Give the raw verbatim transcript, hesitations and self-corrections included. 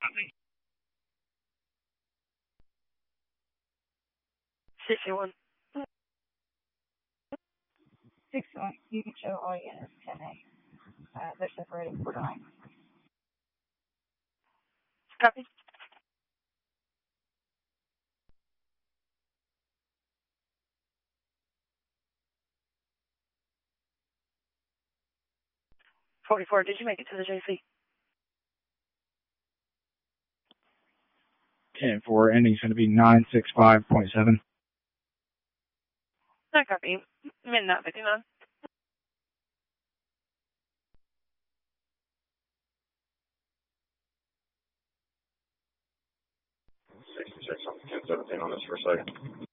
sixty-one. sixty-one, you can show all units ten A. Uh, they're separating for nine. Copy. forty-four, did you make it to the J C? ten four, ending's going to be nine six five point seven. No copy. Midnight fifty-nine. sixty-six on ten seventeen on this for a second.